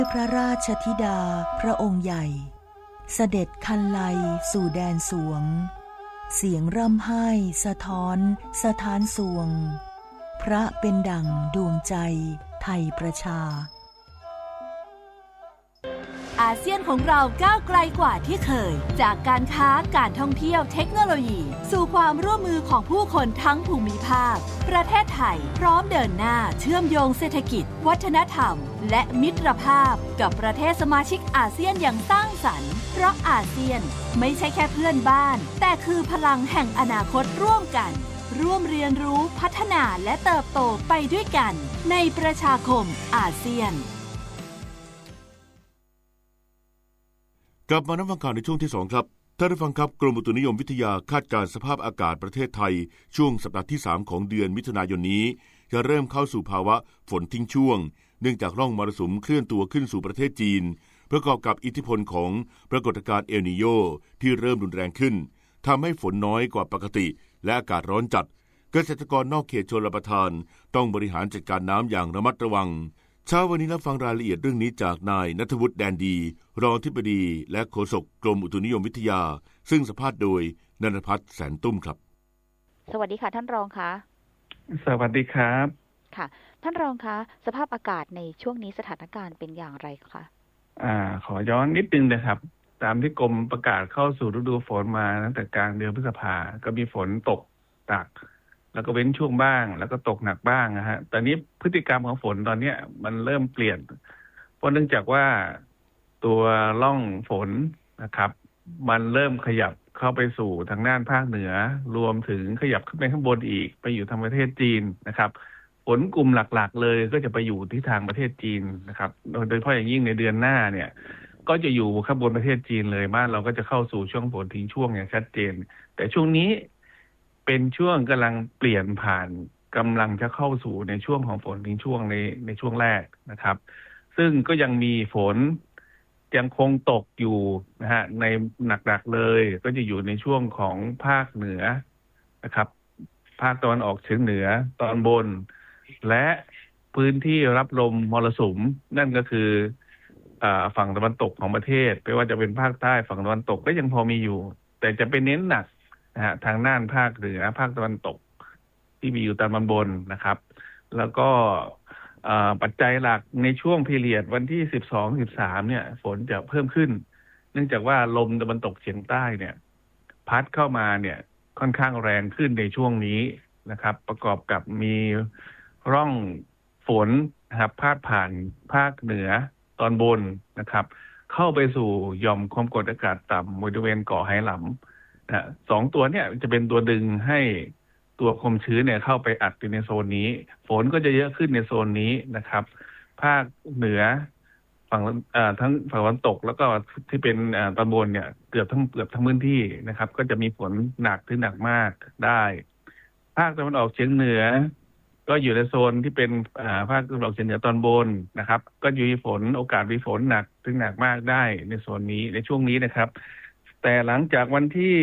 พระราชธิดาพระองค์ใหญ่เสด็จคันไลสู่แดนสวงเสียงร่ำไห้สะท้อนสถานสวงพระเป็นดั่งดวงใจไทยประชาอาเซียนของเราก้าวไกลกว่าที่เคยจากการค้าการท่องเที่ยวเทคโนโลยีสู่ความร่วมมือของผู้คนทั้งภูมิภาคประเทศไทยพร้อมเดินหน้าเชื่อมโยงเศรษฐกิจวัฒนธรรมและมิตรภาพกับประเทศสมาชิกอาเซียนอย่างสร้างสรรค์เพราะอาเซียนไม่ใช่แค่เพื่อนบ้านแต่คือพลังแห่งอนาคตร่วมกันร่วมเรียนรู้พัฒนาและเติบโตไปด้วยกันในประชาคมอาเซียนกลับมานับฟังข่าวในช่วงที่2ครับท่านผู้ฟังครับกรมอุตุนิยมวิทยาคาดการณ์สภาพอากาศประเทศไทยช่วงสัปดาห์ที่3ของเดือนมิถุนายนนี้จะเริ่มเข้าสู่ภาวะฝนทิ้งช่วงเนื่องจากร่องมรสุมเคลื่อนตัวขึ้นสู่ประเทศจีนประกอบกับอิทธิพลของปรากฏการณ์เอลนีโญที่เริ่มรุนแรงขึ้นทำให้ฝนน้อยกว่าปกติและอากาศร้อนจัดเกษตรกรนอกเขตชลประทานต้องบริหารจัดการน้ำอย่างระมัดระวังเช้าวันนี้รับฟังรายละเอียดเรื่องนี้จากนายณัฐวุฒิแดนดีรองอธิบดีและโฆษกกรมอุตุนิยมวิทยาซึ่งสัมภาษณ์โดยณัฐพัฒน์แสนตุ้มครับสวัสดีค่ะท่านรองคะสวัสดีครับค่ะท่านรองคะสภาพอากาศในช่วงนี้สถานการณ์เป็นอย่างไรคะขอย้อนนิดนึงนะครับตามที่กรมประกาศเข้าสู่ฤดูฝนมาตั้งแต่กลางเดือนพฤษภาก็มีฝนตกหนักแล้วก็เว้นช่วงบ้างแล้วก็ตกหนักบ้างนะฮะตอนนี้พฤติกรรมของฝนตอนนี้มันเริ่มเปลี่ยนเพราะเนื่องจากว่าตัวร่องฝนนะครับมันเริ่มขยับเข้าไปสู่ทางด้านภาคเหนือรวมถึงขยับขึ้นไปข้างบนอีกไปอยู่ทางประเทศจีนนะครับฝนกลุ่มหลักๆเลยก็จะไปอยู่ที่ทางประเทศจีนนะครับโดยเฉพาะอย่างยิ่งในเดือนหน้าเนี่ยก็จะอยู่ข้างบนประเทศจีนเลยบ้านเราก็จะเข้าสู่ช่วงฝนทิ้งช่วงอย่างชัดเจนแต่ช่วงนี้เป็นช่วงกำลังเปลี่ยนผ่านกำลังจะเข้าสู่ในช่วงของฝนทิ้งช่วงในช่วงแรกนะครับซึ่งก็ยังมีฝนยังคงตกอยู่นะฮะในหนักๆเลยก็จะอยู่ในช่วงของภาคเหนือนะครับภาคตะวันออกเฉียงเหนือตอนบนและพื้นที่รับลมมรสุมนั่นก็คือฝั่งตะวันตกของประเทศไม่ว่าจะเป็นภาคใต้ฝั่งตะวันตกก็ยังพอมีอยู่แต่จะเป็นเน้นหนักนะฮะทางด้านภาคเหนือภาคตะวันตกที่มีอยู่ตอนบนนะครับแล้วก็ปัจจัยหลักในช่วงพีเรียดวันที่12-13เนี่ยฝนจะเพิ่มขึ้นเนื่องจากว่าลมตะวันตกเฉียงใต้เนี่ยพัดเข้ามาเนี่ยค่อนข้างแรงขึ้นในช่วงนี้นะครับประกอบกับมีร่องฝนนะครับพาดผ่านภาคเหนือตอนบนนะครับเข้าไปสู่หย่อมความกดอากาศต่ำบริเวณเกาะไหหลำสองตัวเนี่ยจะเป็นตัวดึงให้ตัวความชื้นเนี่ยเข้าไปอัดอยู่ในโซนนี้ฝนก็จะเยอะขึ้นในโซนนี้นะครับภาคเหนือฝั่งทั้งฝั่งตะวันตกแล้วก็ที่เป็นตอนบนเนี่ยเกือบทั้งพื้นที่นะครับก็จะมีฝนหนักถึงหนักมากได้ภาคตะวันออกเฉียงเหนือก็อยู่ในโซนที่เป็นภาคตะวันออกเฉียงเหนือตอนบนนะครับก็อยู่ฝนโอกาสมีฝนหนักถึงหนักมากได้ในโซนนี้ในช่วงนี้นะครับแต่หลังจากวันที่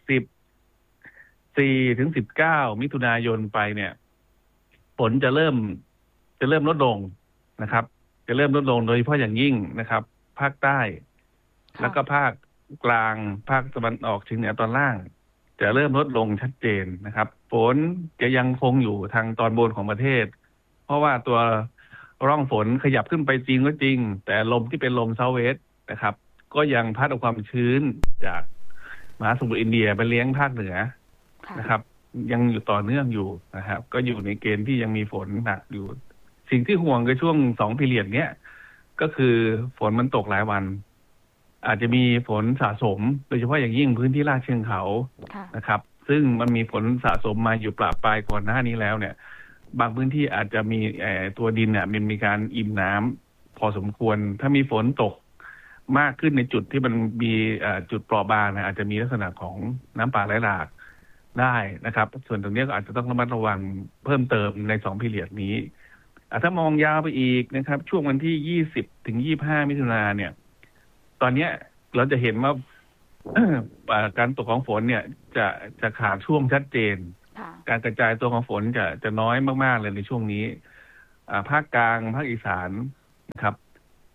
14-19มิถุนายนไปเนี่ยฝนจะเริ่มลดลงนะครับจะเริ่มลดลงโดยเฉพาะอย่างยิ่งนะครับภาคใต้แล้วก็ภาคกลางภาคตะวันออกเฉียงเหนือตอนล่างจะเริ่มลดลงชัดเจนนะครับฝนจะยังคงอยู่ทางตอนบนของประเทศเพราะว่าตัวร่องฝนขยับขึ้นไปจริงก็จริงแต่ลมที่เป็นลมเซาท์เวสต์นะครับก็ยังพัดเอาความชื้นจากมหาสมุทรอินเดียไปเลี้ยงภาคเหนือนะครับยังอยู่ต่อเนื่องอยู่นะครับก็อยู่ในเกณฑ์ที่ยังมีฝนหนักอยู่สิ่งที่ห่วงในช่วง2พีเรียดเนี้ยก็คือฝนมันตกหลายวันอาจจะมีฝนสะสมโดยเฉพาะอย่างยิ่งพื้นที่ลาดเชิงเขานะครับซึ่งมันมีฝนสะสมมาอยู่ประปรายก่อนหน้านี้แล้วเนี่ยบางพื้นที่อาจจะมีตัวดินเนี่ยมันมีการอิ่มน้ำพอสมควรถ้ามีฝนตกมากขึ้นในจุดที่มันมีจุดเปราะบางนะอาจจะมีลักษณะของน้ำป่าไหลหลากได้นะครับส่วนตรงนี้ก็อาจจะต้องระมัดระวังเพิ่มเติมใน2พีเรียดนี้ถ้ามองยาวไปอีกนะครับช่วงวันที่20-25มิถุนายนเนี่ยตอนนี้เราจะเห็นว่า การตกของฝนเนี่ยจะขาดช่วงชัดเจนการกระจายตัวของฝนจะน้อยมากๆเลยในช่วงนี้ภาคกลางภาคอีสานนะครับ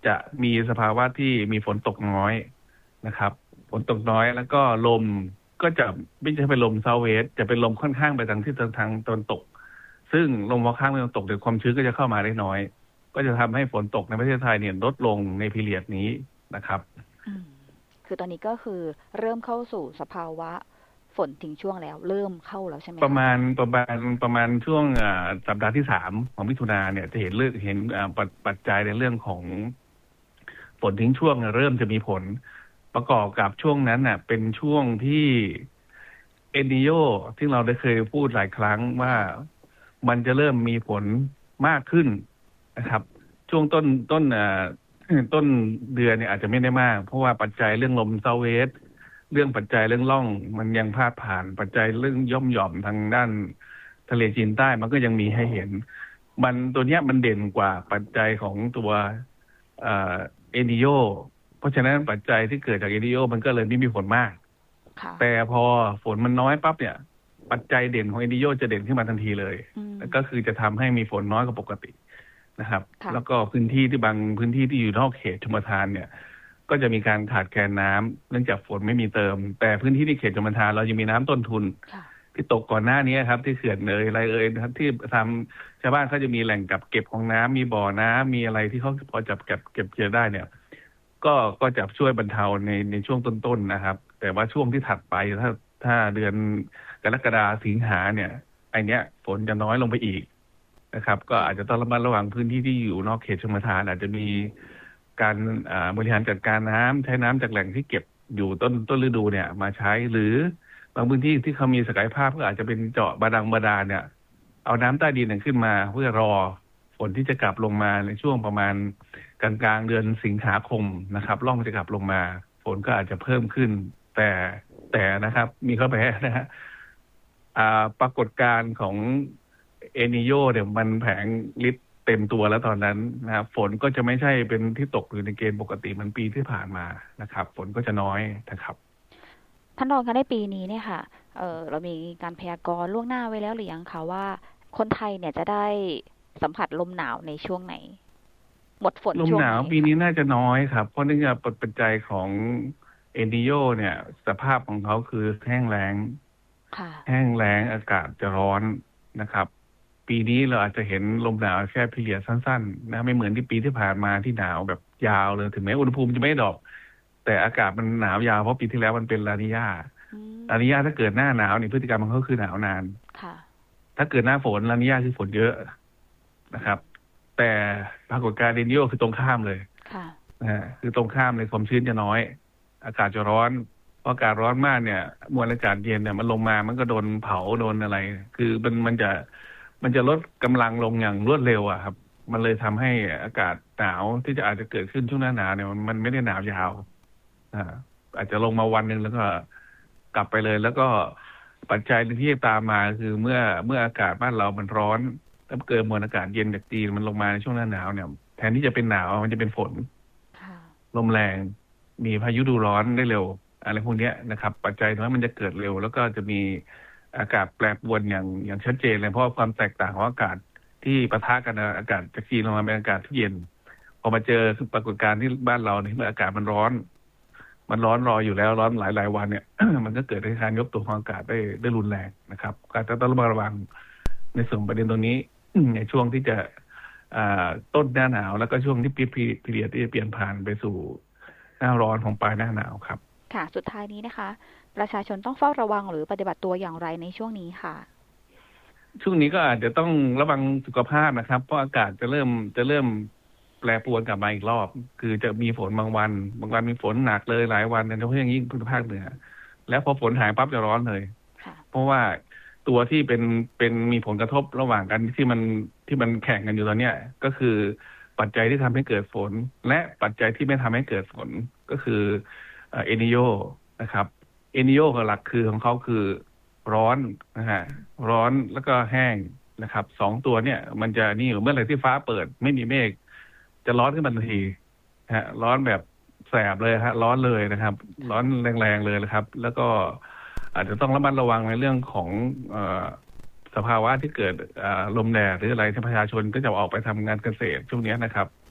จะมีสภาวะที่มีฝนตกน้อยนะครับฝนตกน้อยแล้วก็ลมก็จะไม่ใช่เป็นลมเซาท์เวสต์จะเป็นลมค่อนข้างไปทางที่ทางตะวันตกซึ่งลมค่อนข้างตะวันตกเดี๋ยวความชื้นก็จะเข้ามาได้น้อยก็จะทำให้ฝนตกในประเทศไทยเนี่ยลดลงในพีเรียดนี้นะครับคือตอนนี้ก็คือเริ่มเข้าสู่สภาวะฝนทิ้งช่วงแล้วเริ่มเข้าแล้วใช่ไหมประมาณช่วงสัปดาห์ที่3ของมิถุนายนเนี่ยจะเห็นปัจจัยในเรื่องของฝนทิ้งช่วงเริ่มจะมีผลประกอบกับช่วงนั้นน่ะเป็นช่วงที่เอลนีโญที่เราได้เคยพูดหลายครั้งว่ามันจะเริ่มมีผลมากขึ้นนะครับช่วงต้นเดือนเนี่ยอาจจะไม่ได้มากเพราะว่าปัจจัยเรื่องลมเซาท์เวสต์เรื่องปัจจัยเรื่องร่องมันยังพาดผ่านปัจจัยเรื่องย่อมหย่อมทางด้านทะเลจีนใต้มันก็ยังมีให้เห็นมันตัวเนี้ยมันเด่นกว่าปัจจัยของตัวเอลนีโญเพราะฉะนั้นปัจจัยที่เกิดจากเอลนีโญมันก็เลยไม่มีผลมากแต่พอฝนมันน้อยปั๊บเนี่ยปัจจัยเด่นของเอลนีโญจะเด่นขึ้นมาทันทีเลยก็คือจะทำให้มีฝนน้อยกว่าปกตินะครับแล้วก็พื้นที่ที่บางพื้นที่ที่อยู่นอกเขตชลประทานเนี่ยก็จะมีการขาดแคลนน้ำเนื่องจากฝนไม่มีเติมแต่พื้นที่ที่เขตชลประทานเรายังมีน้ำต้นทุนที่ตกก่อนหน้านี้ครับที่เขื่อนอะไรนะครับที่ทำชาวบ้านเขาจะมีแหล่งกักเก็บของน้ำมีบ่อน้ำมีอะไรที่เขาพอจับเก็บเกี่ยวได้เนี่ยก็จะช่วยบรรเทาในช่วงต้นๆนะครับแต่ว่าช่วงที่ถัดไปถ้าเดือนกรกฎาคมสิงหาเนี่ยไอเนี้ยฝนจะน้อยลงไปอีกนะครับก็อาจจะต้องระมัดระวังพื้นที่ที่อยู่นอกเขตชลประทานอาจจะมีการบริหารจัดการน้ำใช้น้ำจากแหล่งที่เก็บอยู่ต้นฤดูเนี่ยมาใช้หรือบางพื้นที่ที่เขามีศักยภาพก็อาจจะเป็นเจาะบาดาลเนี่ยเอาน้ำใต้ดินขึ้นมาเพื่อรอฝนที่จะกลับลงมาในช่วงประมาณกลางเดือนสิงหาคมนะครับร่องจะกลับลงมาฝนก็อาจจะเพิ่มขึ้นแต่นะครับมีข้อแม้นะฮะปรากฏการณ์ของเอลนีโญเนี่ยมันแผงฤทธิ์เต็มตัวแล้วตอนนั้นนะครับฝนก็จะไม่ใช่เป็นที่ตกอยู่ในเกณฑ์ปกติเหมือนปีที่ผ่านมานะครับฝนก็จะน้อยนะครับท่านรองคะในปีนี้เนี่ยค่ะเรามีการพยากรณ์ล่วงหน้าไว้แล้วหรือยังคะว่าคนไทยเนี่ยจะได้สัมผัสลมหนาวในช่วงไหนหมดฝนช่วงไหนลมหนาวปีนี้น่าจะน้อยครับเพราะเนื่องจากปัจจัยของเอลนีโญเนี่ยสภาพของเขาคือแห้งแล้งอากาศจะร้อนนะครับปีนี้เราอาจจะเห็นลมหนาวแค่พีเรียดสั้นๆนะไม่เหมือนที่ปีที่ผ่านมาที่หนาวแบบยาวเลยถึงแม้อุณหภูมิจะไม่ดรอปแต่อากาศมันหนาวยาวเพราะปีที่แล้วมันเป็นลานีญาถ้าเกิดหน้าหนาวนี่พฤติกรรมมันก็คือหนาวนานถ้าเกิดหน้าฝนลานีญาคือฝนเยอะนะครับแต่ปรากฏการณ์เอลนีโญคือตรงข้ามเลยคือตรงข้ามเลยความชื้นจะน้อยอากาศจะร้อนพออากาศร้อนมากเนี่ยมวลอากาศเย็นเนี่ยมันลงมามันก็โดนเผาโดนอะไรคือมันจะลดกำลังลงอย่างรวดเร็วอะครับมันเลยทำให้อากาศหนาวที่จะอาจจะเกิดขึ้นช่วงหน้าหนาวเนี่ยมันไม่ได้หนาวยาวอาจจะลงมาวันนึงแล้วก็กลับไปเลยแล้วก็ปัจจัยที่ตามมาคือเมื่ออากาศบ้านเรามันร้อนแล้วเกิดมวลอากาศเย็นจากจีนมันลงมาในช่วงหน้าหนาวเนี่ยแทนที่จะเป็นหนาวมันจะเป็นฝนลมแรงมีพายุฤดูร้อนได้เร็วอะไรพวกนี้นะครับปัจจัยตรงนั้นมันจะเกิดเร็วแล้วก็จะมีอากาศแปรปรวนอย่างชัดเจนเลยเพราะความแตกต่างของอากาศที่ปะทะกันอากาศจากจีนลงมาเป็นอากาศที่เย็นพอมาเจอปรากฏการณ์ที่บ้านเราเนี่ยเมื่ออากาศมันร้อนรออยู่แล้วร้อนหลายวันเนี่ย มันก็เกิดการยกตัวของอากาศได้รุนแรงนะครับการต้องระวังในส่วนประเด็นตรงนี้ ในช่วงที่จะต้นหน้าหนาวแล้วก็ช่วงที่พีเรียดที่จะเปลี่ยนผ่านไปสู่หน้าร้อนของปลายหน้าหนาวครับค่ะสุดท้ายนี้นะคะประชาชนต้องเฝ้าระวังหรือปฏิบัติตัวอย่างไรในช่วงนี้ค่ะช่วงนี้ก็อาจจะต้องระวังสุขภาพนะครับเพราะอากาศจะเริ่มแปรปรวนกลับมาอีกรอบคือจะมีฝนบางวันมีฝนหนักเลยหลายวันโดยเฉพาะอย่างยิ่งภาคเหนือแล้วพอฝนหายปั๊บจะร้อนเลยเพราะว่าตัวที่เป็นมีผลกระทบระหว่างกันที่มันแข่งกันอยู่ตอนเนี้ยก็คือปัจจัยที่ทำให้เกิดฝนและปัจจัยที่ไม่ทำให้เกิดฝนก็คือเอลนีโญนะครับเอลนีโญหลักคือของเขาคือร้อนนะฮะร้อนแล้วก็แห้งนะครับสองตัวเนี่ยมันจะนี่เมื่อไหร่ที่ฟ้าเปิดไม่มีเมฆจะร้อนขึ้นมาทันทีฮะร้อนแบบแสบเลยฮะร้อนเลยนะครับร้อนแรงๆเลยนะครับแล้วก็อาจจะต้องระมัดระวังในเรื่องของสภาวะที่เกิดลมแดดหรืออะไรที่ประชาชนก็จะออกไปทำงานเกษตรช่วงนี้นะครับ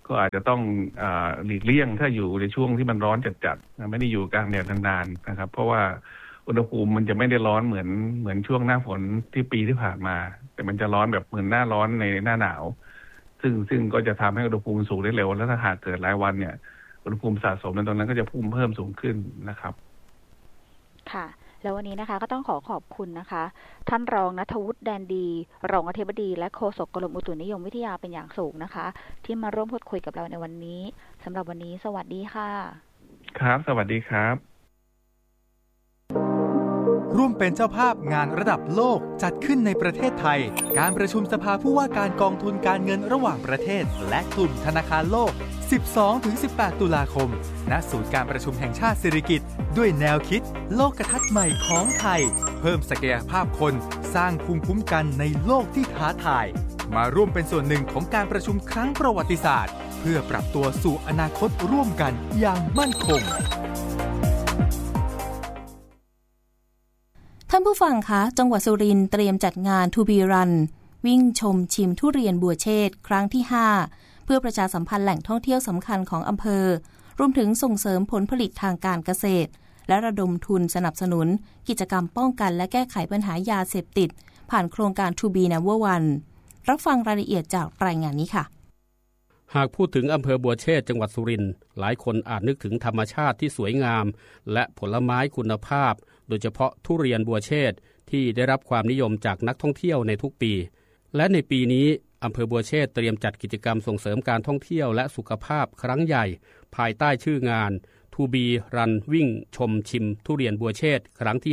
ก็อาจจะต้องหลีกเลี่ยงถ้าอยู่ในช่วงที่มันร้อนจัดๆไม่ได้อยู่กลางแดดนานๆนะครับเพราะว่าอุณหภูมิมันจะไม่ได้ร้อนเหมือนช่วงหน้าฝนที่ปีที่ผ่านมาแต่มันจะร้อนแบบเหมือนหน้าร้อนในหน้าหนาวซึ่งก็จะทำให้อุณหภูมิสูงได้เร็วแล้วถ้าหากเกิดหลายวันเนี่ยอุณหภูมิสะสมในตรงนั้นก็จะพุ่งเพิ่มสูงขึ้นนะครับค่ะแล้ววันนี้นะคะก็ต้องขอบคุณนะคะท่านรองณัฐวุฒิแดนดีรองอธิบดีและโฆษกกรมอุตุนิยมวิทยาเป็นอย่างสูงนะคะที่มาร่วมพูดคุยกับเราในวันนี้สำหรับวันนี้สวัสดีค่ะครับสวัสดีครับร่วมเป็นเจ้าภาพงานระดับโลกจัดขึ้นในประเทศไทยการประชุมสภาผู้ว่าการกองทุนการเงินระหว่างประเทศและกลุ่มธนาคารโลก 12-18 ตุลาคมณศูนย์การประชุมแห่งชาติสิริกิติ์ด้วยแนวคิดโลกทัศน์ใหม่ของไทยเพิ่มศักยภาพคนสร้างภูมิคุ้มกันในโลกที่ท้าทายมาร่วมเป็นส่วนหนึ่งของการประชุมครั้งประวัติศาสตร์เพื่อปรับตัวสู่อนาคตร่วมกันอย่างมั่นคงท่านผู้ฟังคะจังหวัดสุรินทร์เตรียมจัดงาน To Be Run วิ่งชมชิมทุเรียนบัวเชษฐ์ครั้งที่ 5 เพื่อประชาสัมพันธ์แหล่งท่องเที่ยวสำคัญของอำเภอรวมถึงส่งเสริมผลผลิตทางการเกษตรและระดมทุนสนับสนุนกิจกรรมป้องกันและแก้ไขปัญหายาเสพติดผ่านโครงการ To Be Number One รับฟังรายละเอียดจากรายงานนี้ค่ะหากพูดถึงอำเภอบัวเชษฐ์จังหวัดสุรินทร์หลายคนอาจนึกถึงธรรมชาติที่สวยงามและผลไม้คุณภาพโดยเฉพาะทุเรียนบัวเชษฐ์ที่ได้รับความนิยมจากนักท่องเที่ยวในทุกปีและในปีนี้อำเภอบัวเชษฐ์เตรียมจัดกิจกรรมส่งเสริมการท่องเที่ยวและสุขภาพครั้งใหญ่ภายใต้ชื่องาน To Be Run วิ่งชมชิมทุเรียนบัวเชษฐ์ครั้งที่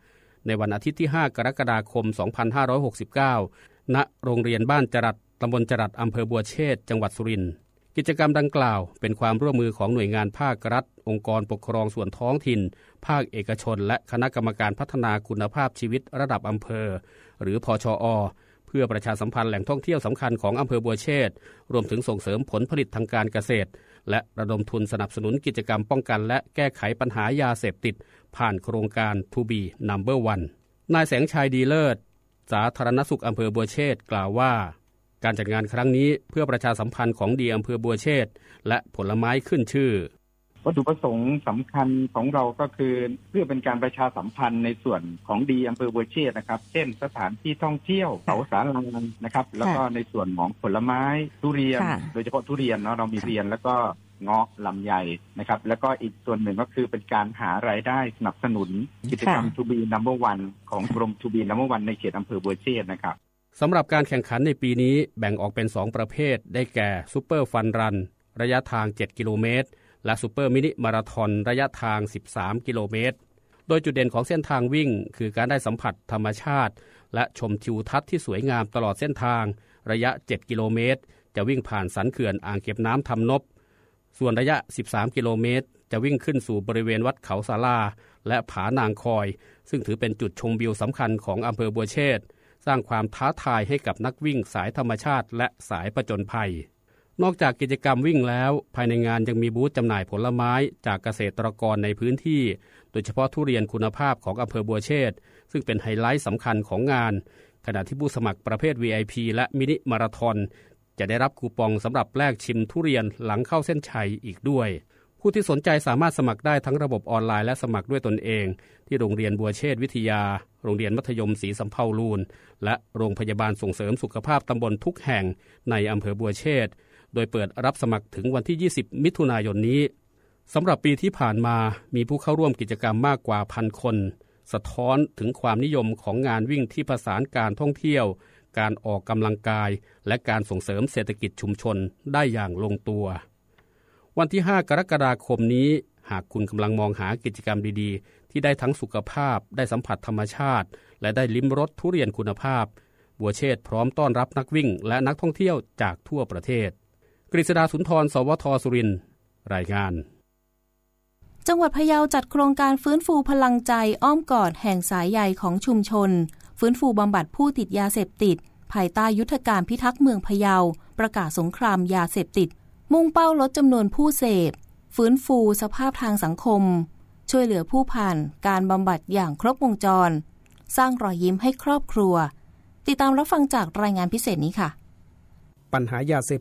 5 ในวันอาทิตย์ที่ 5 กรกฎาคม 2569 ณ โรงเรียนบ้านจรัสตำบลจรัสอำเภอบัวเชษฐ์จังหวัดสุรินทร์กิจกรรมดังกล่าวเป็นความร่วมมือของหน่วยงานภาครัฐองค์กรปกครองส่วนท้องถิ่นภาคเอกชนและคณะกรรมการพัฒนาคุณภาพชีวิตระดับอำเภอหรือพชอ.เพื่อประชาสัมพันธ์แหล่งท่องเที่ยวสำคัญของอำเภอบัวเชษฐ์รวมถึงส่งเสริมผลผลิตทางการเกษตรและระดมทุนสนับสนุนกิจกรรมป้องกันและแก้ไขปัญหายาเสพติดผ่านโครงการ To Be Number One นายแสงชัยดีเลิศสาธารณสุขอำเภอบัวเชษฐ์กล่าวว่าการจัดงานครั้งนี้เพื่อประชาสัมพันธ์ของดีอำเภอบัวเชษฐ์และผลไม้ขึ้นชื่อวัตถุประสงค์สำคัญของเราก็คือเพื่อเป็นการประชาสัมพันธ์ในส่วนของดีอำเภอบัวเชษฐ์นะครับเช่นสถานที่ท่องเที่ยวเขาสารานะครับแล้วก็ในส่วนของผลไม้ทุเรียนโดยเฉพาะทุเรียนเนาะเรามีเรียนแล้วก็เงาะลำไยนะครับแล้วก็อีกส่วนหนึ่งก็คือเป็นการหารายได้สนับสนุนกิจกรรม To Be Number One ของกรม To Be Number One ในเขตอำเภอบัวเชษฐ์นะครับสำหรับการแข่งขันในปีนี้แบ่งออกเป็น2ประเภทได้แก่ซูเปอร์ฟันรันระยะทาง7กิโลเมตรและซูเปอร์มินิมาราธอนระยะทาง13กิโลเมตรโดยจุดเด่นของเส้นทางวิ่งคือการได้สัมผัสธรรมชาติและชมทิวทัศน์ที่สวยงามตลอดเส้นทางระยะ7กิโลเมตรจะวิ่งผ่านสันเขื่อนอ่างเก็บน้ำทำนบส่วนระยะ13กิโลเมตรจะวิ่งขึ้นสู่บริเวณวัดเขาศาลาและผานางคอยซึ่งถือเป็นจุดชมวิวสำคัญของอำเภอบัวเชษฐ์สร้างความท้าทายให้กับนักวิ่งสายธรรมชาติและสายผจญภัยนอกจากกิจกรรมวิ่งแล้วภายในงานยังมีบูธจำหน่ายผลไม้จากเกษตรกรในพื้นที่โดยเฉพาะทุเรียนคุณภาพของอำเภอบัวเชษฐ์ซึ่งเป็นไฮไลท์สำคัญของงานขณะที่ผู้สมัครประเภท VIP และมินิมาราธอนจะได้รับคูปองสำหรับแลกชิมทุเรียนหลังเข้าเส้นชัยอีกด้วยผู้ที่สนใจสามารถสมัครได้ทั้งระบบออนไลน์และสมัครด้วยตนเองที่โรงเรียนบัวเชษฐ์วิทยาโรงเรียนมัธยมศรีสำเภาลูนและโรงพยาบาลส่งเสริมสุขภาพตำบลทุกแห่งในอำเภอบัวเชษฐ์โดยเปิดรับสมัครถึงวันที่20มิถุนายนนี้สำหรับปีที่ผ่านมามีผู้เข้าร่วมกิจกรรมมากกว่า 1,000 คนสะท้อนถึงความนิยมของงานวิ่งที่ผสานการท่องเที่ยวการออกกำลังกายและการส่งเสริมเศรษฐกิจชุมชนได้อย่างลงตัววันที่5กรกฎาคมนี้หากคุณกำลังมองหากิจกรรมดีๆที่ได้ทั้งสุขภาพได้สัมผัสธรรมชาติและได้ลิ้มรสทุเรียนคุณภาพบัวเชษฐ์พร้อมต้อนรับนักวิ่งและนักท่องเที่ยวจากทั่วประเทศกฤษดาสุนทรสวทสุรินทร์รายงานจังหวัดพะเยาจัดโครงการฟื้นฟูพลังใจอ้อมกอดแห่งสายใยของชุมชนฟื้นฟูบำบัดผู้ติดยาเสพติดภายใต้ยุทธการพิทักษ์เมืองพะเยาประกาศสงครามยาเสพติดมุ่งเป้าลดจำนวนผู้เสพฟื้นฟูสภาพทางสังคมช่วยเหลือผู้ผ่านการบำบัดอย่างครบวงจรสร้างรอยยิ้มให้ครอบครัวติดตามรับฟังจากรายงานพิเศษนี้ค่ะปัญหายาเสพติด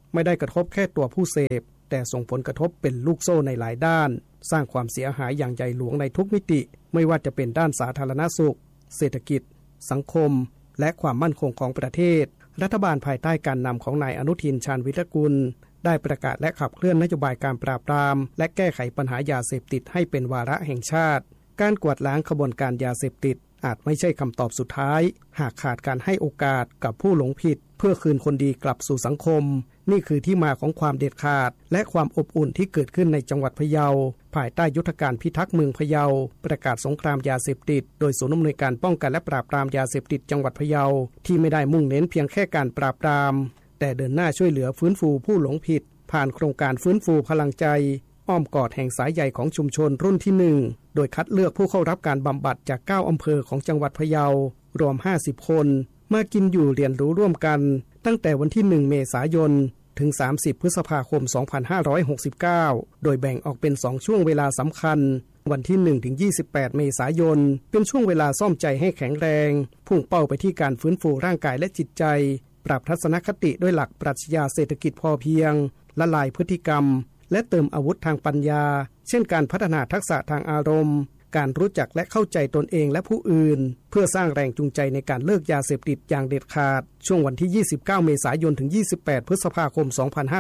ไม่ได้กระทบแค่ตัวผู้เสพแต่ส่งผลกระทบเป็นลูกโซ่ในหลายด้านสร้างความเสียหายอย่างใหญ่หลวงในทุกมิติไม่ว่าจะเป็นด้านสาธารณสุขเศรษฐกิจสังคมและความมั่นคงของประเทศรัฐบาลภายใต้การนำของนายอนุทินชาญวิรกุลได้ประกาศและขับเคลื่อนนโยบายการปราบปรามและแก้ไขปัญหายาเสพติดให้เป็นวาระแห่งชาติการกวาดล้างขบวนการยาเสพติดอาจไม่ใช่คำตอบสุดท้ายหากขาดการให้โอกาสกับผู้หลงผิดเพื่อคืนคนดีกลับสู่สังคมนี่คือที่มาของความเด็ดขาดและความอบอุ่นที่เกิดขึ้นในจังหวัดพะเยาภายใต้ยุทธการพิทักษ์เมืองพะเยาประกาศสงครามยาเสพติดโดยศูนย์อำนวยการป้องกันและปราบปรามยาเสพติดจังหวัดพะเยาที่ไม่ได้มุ่งเน้นเพียงแค่การปราบปรามแต่เดินหน้าช่วยเหลือฟื้นฟูผู้หลงผิดผ่านโครงการฟื้นฟูพลังใจอ้อมกอดแห่งสายใยของชุมชนรุ่นที่1โดยคัดเลือกผู้เข้ารับการบำบัดจาก9อำเภอของจังหวัดพะเยารวม50คนมากินอยู่เรียนรู้ร่วมกันตั้งแต่วันที่1เมษายนถึง30พฤษภาคม2569โดยแบ่งออกเป็น2ช่วงเวลาสำคัญวันที่1ถึง28เมษายนเป็นช่วงเวลาซ่อมใจให้แข็งแรงพุ่งเป้าไปที่การฟื้นฟูร่างกายและจิตใจปรับทัศนคติด้วยหลักปรัชญาเศรษฐกิจพอเพียงละลายพฤติกรรมและเติมอาวุธทางปัญญาเช่นการพัฒนาทักษะทางอารมณ์การรู้จักและเข้าใจตนเองและผู้อื่นเพื่อสร้างแรงจูงใจในการเลิกยาเสพติดอย่างเด็ดขาดช่วงวันที่29เมษายนถึง28พฤษภาคม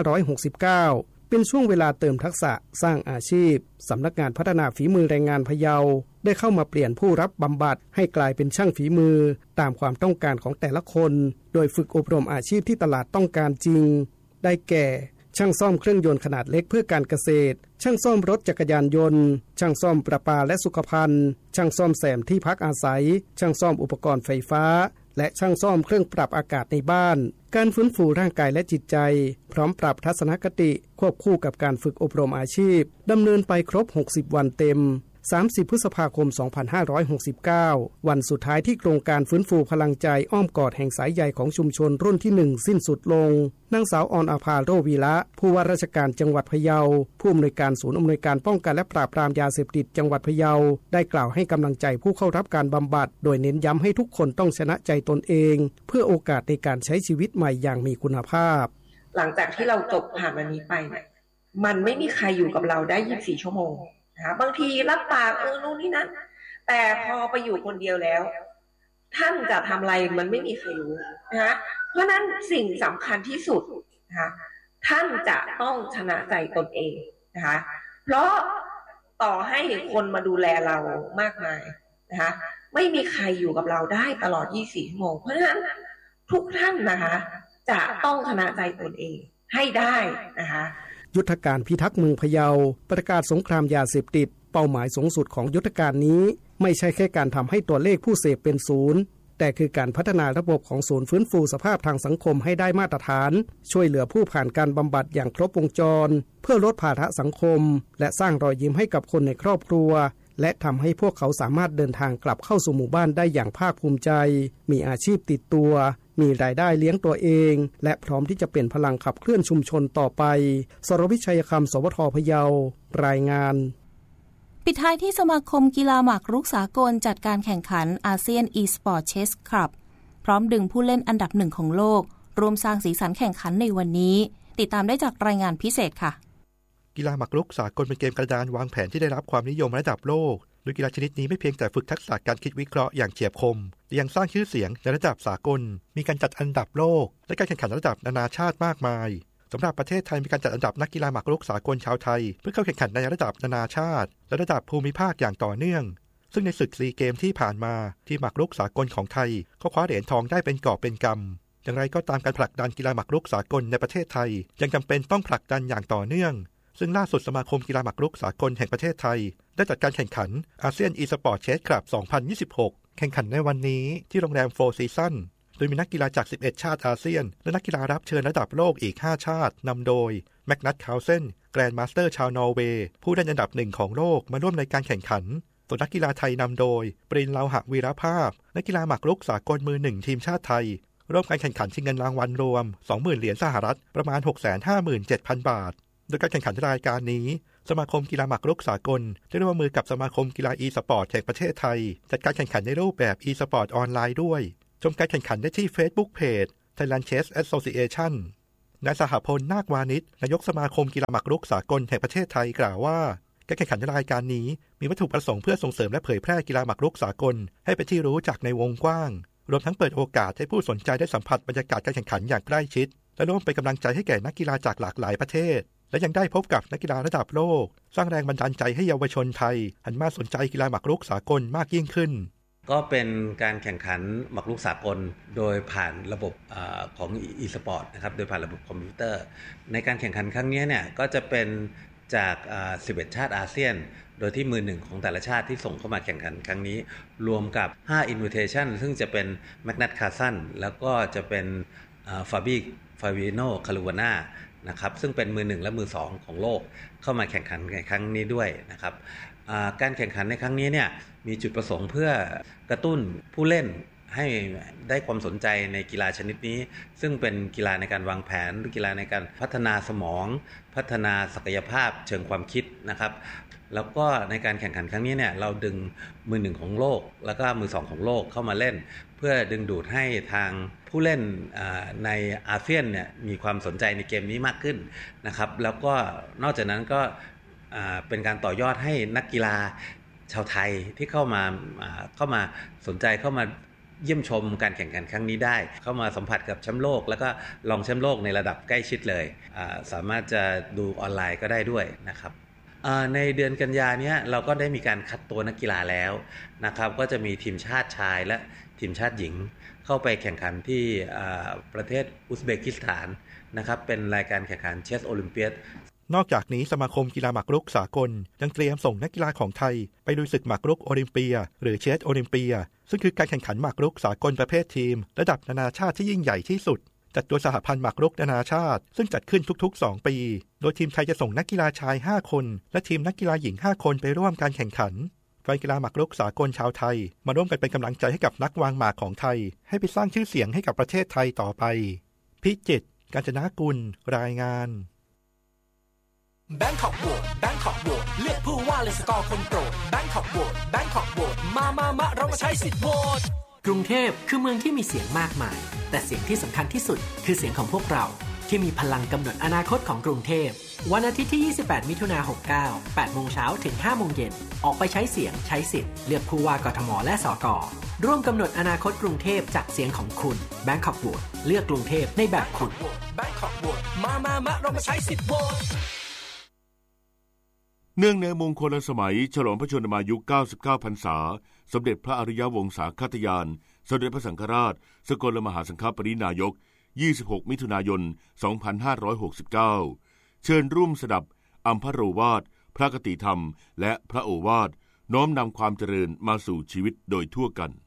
2569เป็นช่วงเวลาเติมทักษะสร้างอาชีพสำนักงานพัฒนาฝีมือแรงงานพะเยาได้เข้ามาเปลี่ยนผู้รับบำบัดให้กลายเป็นช่างฝีมือตามความต้องการของแต่ละคนโดยฝึกอบรมอาชีพที่ตลาดต้องการจริงได้แก่ช่างซ่อมเครื่องยนต์ขนาดเล็กเพื่อการเกษตรช่างซ่อมรถจักรยานยนต์ช่างซ่อมประปาและสุขภัณฑ์ช่างซ่อมแซมที่พักอาศัยช่างซ่อมอุปกรณ์ไฟฟ้าและช่างซ่อมเครื่องปรับอากาศในบ้านการฟื้นฟูร่างกายและจิตใจพร้อมปรับทัศนคติควบคู่กับการฝึกอบรมอาชีพดำเนินไปครบ60วันเต็ม30พฤษภาคม2569วันสุดท้ายที่โครงการฟื้นฟูพลังใจอ้อมกอดแห่งสายใยของชุมชนรุ่นที่1สิ้นสุดลงนางสาวออนอาภาโรวีระผู้ว่าราชการจังหวัดพะเยาผู้อำนวยการศูนย์อำนวยการป้องกันและปราบปรามยาเสพติดจังหวัดพะเยาได้กล่าวให้กำลังใจผู้เข้ารับการบำบัดโดยเน้นย้ำให้ทุกคนต้องชนะใจตนเองเพื่อโอกาสในการใช้ชีวิตใหม่อย่างมีคุณภาพหลังจากที่เราจบผ่านวันนี้ไปเนี่ยมันไม่มีใครอยู่กับเราได้24ชั่วโมงบางทีรับปากนู่นนี่นั่นแต่พอไปอยู่คนเดียวแล้วท่านจะทำอะไรมันไม่มีใครรู้นะเพราะนั้นสิ่งสำคัญที่สุดนะคะท่านจะต้องชนะใจตนเองนะคะเพราะต่อให้คนมาดูแลเรามากมายนะคะไม่มีใครอยู่กับเราได้ตลอด24ชั่วโมงเพราะฉะนั้นทุกท่านนะคะจะต้องชนะใจตนเองให้ได้นะคะยุทธการพิทักษ์เมืองพะเยาประกาศสงครามยาเสพติดเป้าหมายสูงสุดของยุทธการนี้ไม่ใช่แค่การทำให้ตัวเลขผู้เสพเป็นศูนย์แต่คือการพัฒนาระบบของศูนย์ฟื้นฟูสภาพทางสังคมให้ได้มาตรฐานช่วยเหลือผู้ผ่านการบำบัดอย่างครบวงจรเพื่อลดภาระสังคมและสร้างรอยยิ้มให้กับคนในครอบครัวและทำให้พวกเขาสามารถเดินทางกลับเข้าสู่หมู่บ้านได้อย่างภาคภูมิใจมีอาชีพติดตัวมีรายได้เลี้ยงตัวเองและพร้อมที่จะเป็นพลังขับเคลื่อนชุมชนต่อไปสรวิชัยคำสวทพะเยารายงานปิดท้ายที่สมาคมกีฬาหมากรุกสากลจัดการแข่งขันอาเซียน e-sport chess club พร้อมดึงผู้เล่นอันดับ1ของโลกรวมสร้างสีสันแข่งขันในวันนี้ติดตามได้จากรายงานพิเศษค่ะกีฬาหมากรุกสากลเป็นเกมกระดานวางแผนที่ได้รับความนิยมระดับโลกโดยกีฬาชนิดนี้ไม่เพียงแต่ฝึกทักษะการคิดวิเคราะห์อย่างเฉียบคมแต่ยังสร้างชื่อเสียงในระดับสากลมีการจัดอันดับโลกและการแข่งขันระดับนานาชาติมากมายสำหรับประเทศไทยมีการจัดอันดับนักกีฬาหมากรุกสากลชาวไทยเพื่อเข้าแข่งขันในระดับนานาชาติและระดับภูมิภาคอย่างต่อเนื่องซึ่งในศึกซีเกมที่ผ่านมาที่หมากรุกสากลของไทยก็คว้าเหรียญทองได้เป็นกอบเป็นกำอย่างไรก็ตามการผลักดันกีฬาหมากรุกสากลในประเทศไทยยังจำเป็นต้องผลักดันอย่างต่อเนื่องซึ่งล่าสุดสมาคมกีฬาหมากรุกสากลแห่งประเทศไทยได้จัดการแข่งขันอาเซียน e-sport chess club 2026 แข่งขันในวันนี้ที่โรงแรม Four Seasons โดยมีนักกีฬาจาก11ชาติอาเซียนและนักกีฬารับเชิญระดับโลกอีก5ชาตินำโดยแมกนัส คาวเซนแกรนด์มาสเตอร์ชาวนอร์เวย์ผู้ได้อันดับ1ของโลกมาร่วมในการแข่งขันส่วนนักกีฬาไทยนำโดยปริน เลาหะวีรภาพนักกีฬาหมากรุกสากลมือ1ทีมชาติไทยร่วมการแข่งขันชิงเงินรางวัลรวม 20,000 เหรียญสหรัฐประมาณ 657,000 บาทโดยการแข่งขันรายการนี้สมาคมกีฬาหมากรุกสากลได้ร่วมมือกับสมาคมกีฬา e-sport แห่งประเทศไทยจัดการแข่งขันในรูปแบบ e-sport ออนไลน์ด้วยชมการแข่งขันได้ที่ Facebook Page Thailand Chess Association ในนายสหพลนาควานิชนายกสมาคมกีฬาหมากรุกสากลแห่งประเทศไทยกล่าวว่าการแข่งขันรายการนี้มีวัตถุประสงค์เพื่อส่งเสริมและเผยแพร่กีฬาหมากรุกสากลให้เป็นที่รู้จักในวงกว้างรวมทั้งเปิดโอกาสให้ผู้สนใจได้สัมผัสบรรยากาศการแข่งขันอย่างใกล้ชิดและร่วมเป็นกำลังใจให้แก่นักกีฬาจากหลากหลายประเทศและยังได้พบกับนักกีฬาระดับโลกสร้างแรงบันดาลใจให้เยาวชนไทยหันมาสนใจกีฬาหมากรุกสากลมากยิ่งขึ้นก็เป็นการแข่งขันหมากรุกสากลโดยผ่านระบบของ e-sport นะครับโดยผ่านระบบคอมพิวเตอร์ในการแข่งขันครั้งนี้เนี่ยก็จะเป็นจาก11ชาติอาเซียนโดยที่มือหนึ่งของแต่ละชาติที่ส่งเข้ามาแข่งขันครั้งนี้รวมกับ5 invitation ซึ่งจะเป็นแมกนัตคาร์ซันแล้วก็จะเป็นฟาบิโนคารูวาน่านะครับซึ่งเป็นมือหนึ่งและมือสองของโลกเข้ามาแข่งขันในครั้งนี้ด้วยนะครับการแข่งขันในครั้งนี้เนี่ยมีจุดประสงค์เพื่อกระตุ้นผู้เล่นให้ได้ความสนใจในกีฬาชนิดนี้ซึ่งเป็นกีฬาในการวางแผนหรือกีฬาในการพัฒนาสมองพัฒนาศักยภาพเชิงความคิดนะครับแล้วก็ในการแข่งขันครั้งนี้เนี่ยเราดึงมือหนึ่งของโลกแล้วก็มือสองของโลกเข้ามาเล่นเพื่อดึงดูดให้ทางผู้เล่นในอาเซียนเนี่ยมีความสนใจในเกมนี้มากขึ้นนะครับแล้วก็นอกจากนั้นก็เป็นการต่อยอดให้นักกีฬาชาวไทยที่เข้ามาสนใจเข้ามาเยี่ยมชมการแข่งขันครั้งนี้ได้เข้ามาสัมผัสกับแชมป์โลกแล้วก็รองแชมป์โลกในระดับใกล้ชิดเลยสามารถจะดูออนไลน์ก็ได้ด้วยนะครับในเดือนกันยายนนี้เราก็ได้มีการคัดตัวนักกีฬาแล้วนะครับก็จะมีทีมชาติชายและทีมชาติหญิงเข้าไปแข่งขันที่ประเทศอุซเบกิสถานนะครับเป็นรายการแข่งขันเชสโอลิมเปียดนอกจากนี้สมาคมกีฬาหมากรุกสากลยังเตรียมส่งนักกีฬาของไทยไปลุยศึกหมากรุกโอลิมเปียหรือเชสโอลิมเปียซึ่งคือการแข่งขันหมากรุกสากลประเภททีมระดับนานาชาติที่ยิ่งใหญ่ที่สุดจัดโดยสหพันธ์หมากรุกนานาชาติซึ่งจัดขึ้นทุกๆ2ปีโดยทีมไทยจะส่งนักกีฬาชาย5คนและทีมนักกีฬาหญิง5คนไปร่วมการแข่งขันแฟนกีฬาหมากรุกสากลชาวไทยมาร่วมกันเป็นกำลังใจให้กับนักวางหมากของไทยให้ไปสร้างชื่อเสียงให้กับประเทศไทยต่อไปพิจิตร กาญจนกุลรายงาน Bangkokโหวต Bangkokโหวตเลือกผู้ว่าเลยสกอร์คนโปรด Bangkokโหวต Bangkokโหวตมาเรามาใช้สิทธิ์โหวตกรุงเทพคือเมืองที่มีเสียงมากมายแต่เสียงที่สำคัญที่สุดคือเสียงของพวกเราที่มีพลังกำหนดอนาคตของกรุงเทพวันอาทิตย์ที่28มิถุนายน69 8 โมงเช้าถึง 5 โมงเย็นออกไปใช้เสียงใช้สิทธิ์เลือกผู้ว่ากทมและสกร่วมกำหนดอนาคตกรุงเทพจากเสียงของคุณ Bangkokโหวตเลือกกรุงเทพในแบบคุณ Bangkokโหวตมาเรามาใช้สิทธิ์โหวตเนื่องในมงคลสมัยฉลองพระชนมายุ99 พรรษาสมเด็จพระอริยวงศาคตยานสมเด็จพระสังฆราชสกลมหาสังฆปรินายก26 มิถุนายน 2569 เชิญร่วมสดับอัมพโรวาทพระคติธรรมและพระโอวาทน้อมนำความเจริญมาสู่ชีวิตโดยทั่วกัน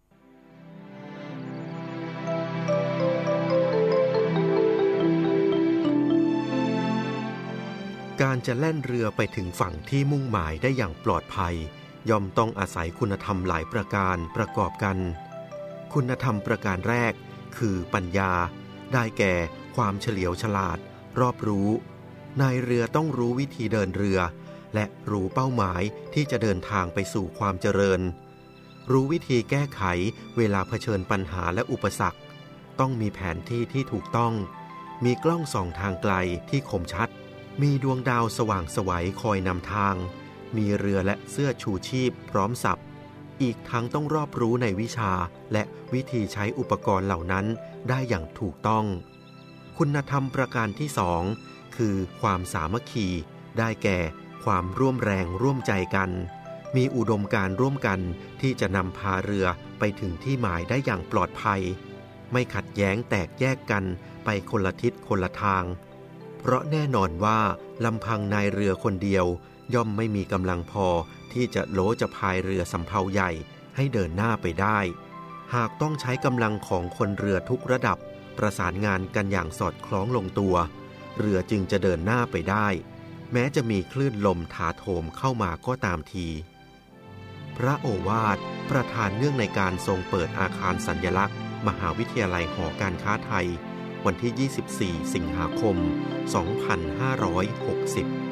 การจะแล่นเรือไปถึงฝั่งที่มุ่งหมายได้อย่างปลอดภัยย่อมต้องอาศัยคุณธรรมหลายประการประกอบกันคุณธรรมประการแรกคือปัญญาได้แก่ความเฉลียวฉลาดรอบรู้นายเรือต้องรู้วิธีเดินเรือและรู้เป้าหมายที่จะเดินทางไปสู่ความเจริญรู้วิธีแก้ไขเวลาเผชิญปัญหาและอุปสรรคต้องมีแผนที่ที่ถูกต้องมีกล้องส่องทางไกลที่คมชัดมีดวงดาวสว่างไสวคอยนำทางมีเรือและเสื้อชูชีพพร้อมสับอีกทั้งต้องรอบรู้ในวิชาและวิธีใช้อุปกรณ์เหล่านั้นได้อย่างถูกต้องคุณธรรมประการที่สองคือความสามัคคีได้แก่ความร่วมแรงร่วมใจกันมีอุดมการณ์ร่วมกันที่จะนำพาเรือไปถึงที่หมายได้อย่างปลอดภัยไม่ขัดแย้งแตกแยกกันไปคนละทิศคนละทางเพราะแน่นอนว่าลำพังนายเรือคนเดียวย่อมไม่มีกำลังพอที่จะจะพายเรือสำเภาใหญ่ให้เดินหน้าไปได้หากต้องใช้กำลังของคนเรือทุกระดับประสานงานกันอย่างสอดคล้องลงตัวเรือจึงจะเดินหน้าไปได้แม้จะมีคลื่นลมถาโถมเข้ามาก็ตามทีพระโอวาทประธานเนื่องในการทรงเปิดอาคารสัญลักษณ์มหาวิทยาลัยหอการค้าไทยวันที่ 24 สิงหาคม 2560